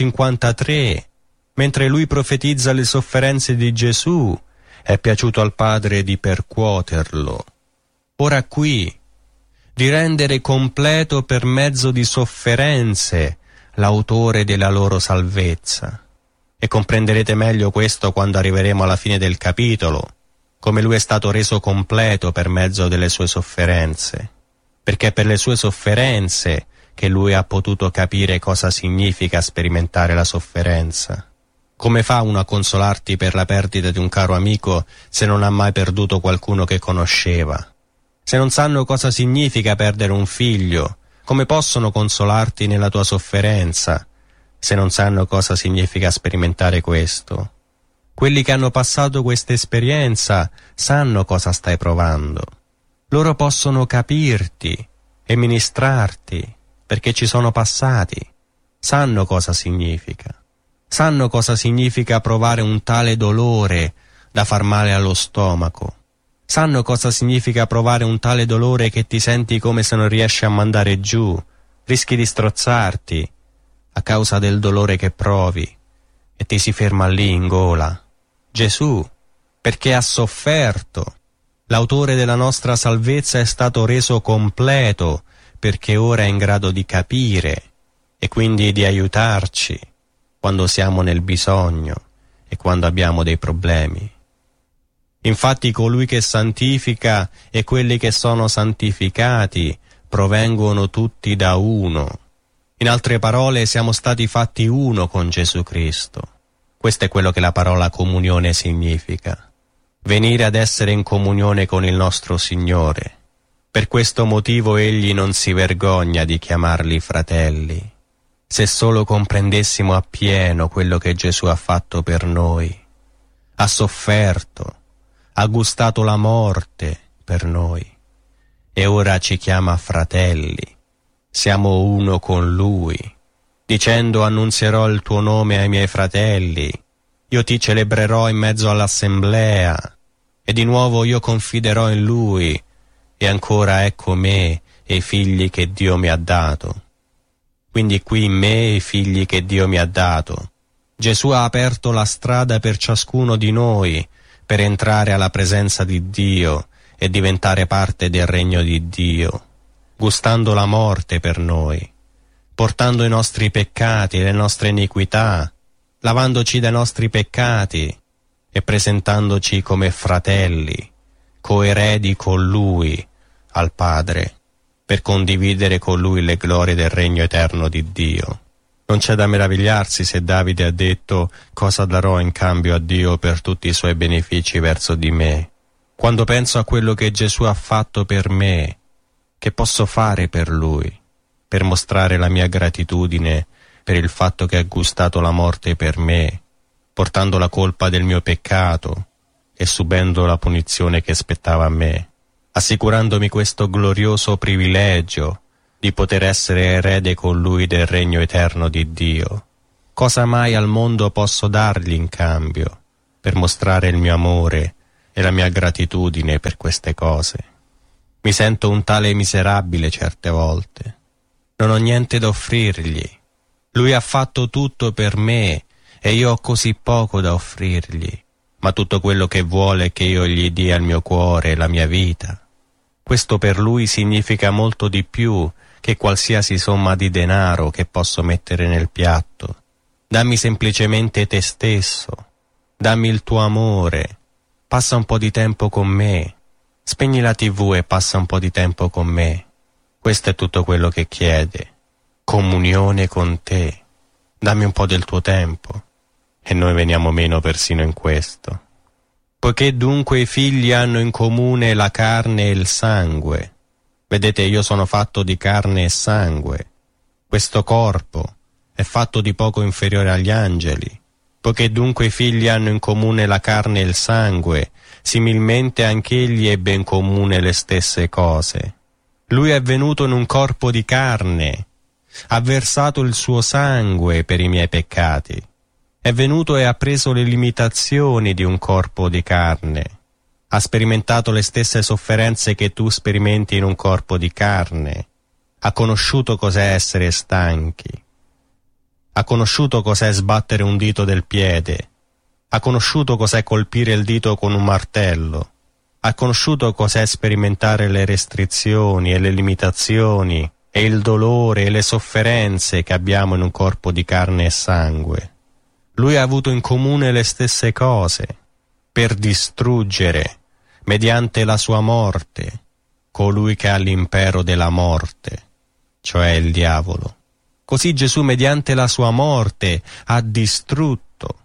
53, mentre lui profetizza le sofferenze di Gesù, è piaciuto al Padre di percuoterlo. Ora qui, di rendere completo per mezzo di sofferenze l'autore della loro salvezza. E comprenderete meglio questo quando arriveremo alla fine del capitolo, come lui è stato reso completo per mezzo delle sue sofferenze. Perché è per le sue sofferenze che lui ha potuto capire cosa significa sperimentare la sofferenza. Come fa uno a consolarti per la perdita di un caro amico se non ha mai perduto qualcuno che conosceva? Se non sanno cosa significa perdere un figlio, come possono consolarti nella tua sofferenza se non sanno cosa significa sperimentare questo? Quelli che hanno passato questa esperienza sanno cosa stai provando. Loro possono capirti e ministrarti perché ci sono passati. Sanno cosa significa. Sanno cosa significa provare un tale dolore da far male allo stomaco. Sanno cosa significa provare un tale dolore che ti senti come se non riesci a mandare giù, rischi di strozzarti a causa del dolore che provi e ti si ferma lì in gola. Gesù, perché ha sofferto, l'autore della nostra salvezza è stato reso completo perché ora è in grado di capire e quindi di aiutarci quando siamo nel bisogno e quando abbiamo dei problemi. Infatti colui che santifica e quelli che sono santificati provengono tutti da uno. In altre parole, siamo stati fatti uno con Gesù Cristo. Questo è quello che la parola comunione significa. Venire ad essere in comunione con il nostro Signore. Per questo motivo egli non si vergogna di chiamarli fratelli. Se solo comprendessimo appieno quello che Gesù ha fatto per noi. Ha sofferto, ha gustato la morte per noi e ora ci chiama fratelli. Siamo uno con Lui, dicendo annunzierò il tuo nome ai miei fratelli, io ti celebrerò in mezzo all'assemblea e di nuovo io confiderò in Lui e ancora ecco me e i figli che Dio mi ha dato. Quindi qui me e i figli che Dio mi ha dato. Gesù ha aperto la strada per ciascuno di noi per entrare alla presenza di Dio e diventare parte del regno di Dio, gustando la morte per noi, portando i nostri peccati e le nostre iniquità, lavandoci dai nostri peccati e presentandoci come fratelli, coeredi con Lui al Padre, per condividere con Lui le glorie del regno eterno di Dio. Non c'è da meravigliarsi se Davide ha detto «Cosa darò in cambio a Dio per tutti i Suoi benefici verso di me?» Quando penso a quello che Gesù ha fatto per me, che posso fare per Lui, per mostrare la mia gratitudine per il fatto che ha gustato la morte per me, portando la colpa del mio peccato e subendo la punizione che spettava a me. assicurandomi questo glorioso privilegio di poter essere erede con Lui del regno eterno di Dio. Cosa mai al mondo posso dargli in cambio per mostrare il mio amore e la mia gratitudine per queste cose? Mi sento un tale miserabile certe volte. Non ho niente da offrirgli. Lui ha fatto tutto per me e io ho così poco da offrirgli, ma tutto quello che vuole è che io gli dia il mio cuore e la mia vita. Questo per lui significa molto di più che qualsiasi somma di denaro che posso mettere nel piatto. Dammi semplicemente te stesso, dammi il tuo amore, passa un po' di tempo con me, spegni la TV e passa un po' di tempo con me. Questo è tutto quello che chiede, comunione con te, dammi un po' del tuo tempo. E noi veniamo meno persino in questo. Poiché dunque i figli hanno in comune la carne e il sangue. Vedete, io sono fatto di carne e sangue. Questo corpo è fatto di poco inferiore agli angeli. Poiché dunque i figli hanno in comune la carne e il sangue, similmente anch'egli ebbe in comune le stesse cose. Lui è venuto in un corpo di carne, ha versato il suo sangue per i miei peccati. È venuto e ha preso le limitazioni di un corpo di carne. Ha sperimentato le stesse sofferenze che tu sperimenti in un corpo di carne. Ha conosciuto cos'è essere stanchi. Ha conosciuto cos'è sbattere un dito del piede. Ha conosciuto cos'è colpire il dito con un martello. Ha conosciuto cos'è sperimentare le restrizioni e le limitazioni e il dolore e le sofferenze che abbiamo in un corpo di carne e sangue. Lui ha avuto in comune le stesse cose per distruggere, mediante la sua morte, colui che ha l'impero della morte, cioè il diavolo. Così Gesù mediante la sua morte ha distrutto.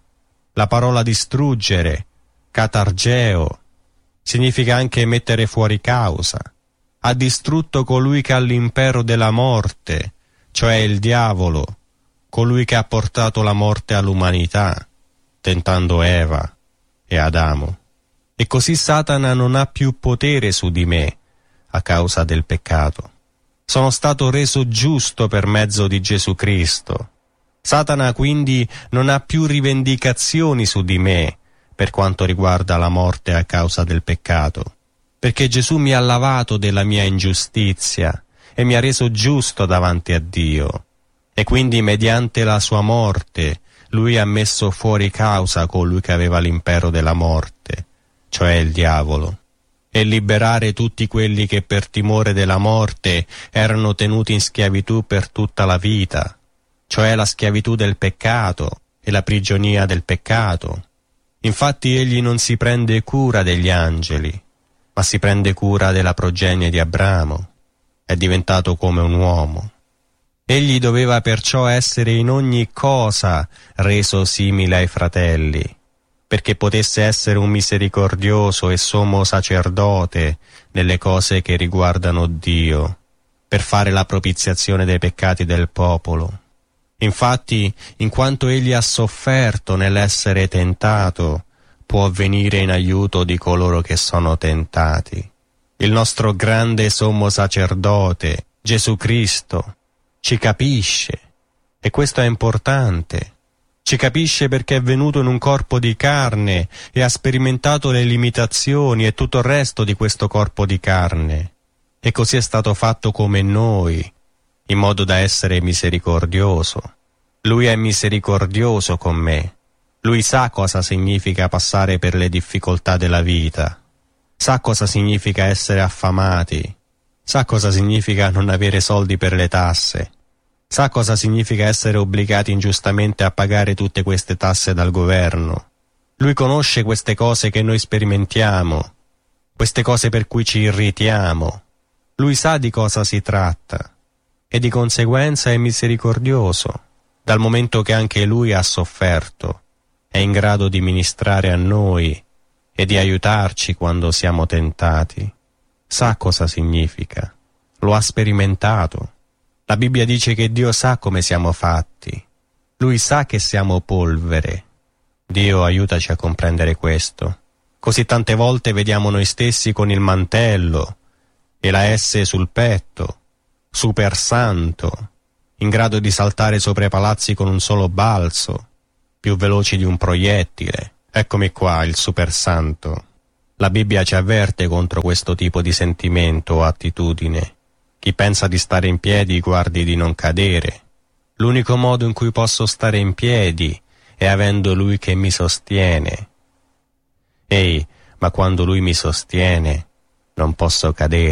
La parola distruggere, catargeo, significa anche mettere fuori causa. Ha distrutto colui che ha l'impero della morte, cioè il diavolo, colui che ha portato la morte all'umanità, tentando Eva e Adamo. E così Satana non ha più potere su di me a causa del peccato. Sono stato reso giusto per mezzo di Gesù Cristo. Satana quindi non ha più rivendicazioni su di me per quanto riguarda la morte a causa del peccato, perché Gesù mi ha lavato della mia ingiustizia e mi ha reso giusto davanti a Dio. E quindi mediante la sua morte lui ha messo fuori causa colui che aveva l'impero della morte, cioè il diavolo, e liberare tutti quelli che per timore della morte erano tenuti in schiavitù per tutta la vita, cioè la schiavitù del peccato e la prigionia del peccato. Infatti egli non si prende cura degli angeli, ma si prende cura della progenie di Abramo. È diventato come un uomo. Egli doveva perciò essere in ogni cosa reso simile ai fratelli, perché potesse essere un misericordioso e sommo sacerdote nelle cose che riguardano Dio, per fare la propiziazione dei peccati del popolo. Infatti, in quanto egli ha sofferto nell'essere tentato, può venire in aiuto di coloro che sono tentati. Il nostro grande sommo sacerdote, Gesù Cristo, ci capisce, e questo è importante. Ci capisce perché è venuto in un corpo di carne e ha sperimentato le limitazioni e tutto il resto di questo corpo di carne. E così è stato fatto come noi, in modo da essere misericordioso. Lui è misericordioso con me. Lui sa cosa significa passare per le difficoltà della vita. Sa cosa significa essere affamati. Sa cosa significa non avere soldi per le tasse. Sa cosa significa essere obbligati ingiustamente a pagare tutte queste tasse dal governo. Lui conosce queste cose che noi sperimentiamo, queste cose per cui ci irritiamo. Lui sa di cosa si tratta e di conseguenza è misericordioso, dal momento che anche lui ha sofferto, è in grado di ministrare a noi e di aiutarci quando siamo tentati. Sa cosa significa, lo ha sperimentato. La Bibbia dice che Dio sa come siamo fatti. Lui sa che siamo polvere. Dio aiutaci a comprendere questo. Così tante volte vediamo noi stessi con il mantello, e la S sul petto, super santo, in grado di saltare sopra i palazzi con un solo balzo, più veloci di un proiettile. Eccomi qua, il super santo. La Bibbia ci avverte contro questo tipo di sentimento o attitudine. Chi pensa di stare in piedi guardi di non cadere. L'unico modo in cui posso stare in piedi è avendo Lui che mi sostiene. Ehi, ma quando Lui mi sostiene, non posso cadere.